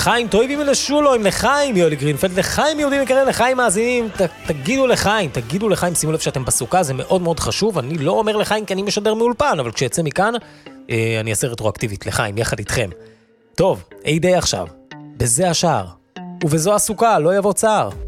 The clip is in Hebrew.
לחיים טובים ולשולוים, לחיים יולי גרינפלד, לחיים יהודים יקרים, לחיים מאזינים, תגידו לחיים, שימו לב שאתם בסוכה, זה מאוד מאוד חשוב, אני לא אומר לחיים כי אני משדר מאולפן, אבל כשיצא מכאן, אני אעשה רטרואקטיבית לחיים, יחד איתכם. טוב, איי די עכשיו, בזה השער, ובזו הסוכה, לא יבוא צער.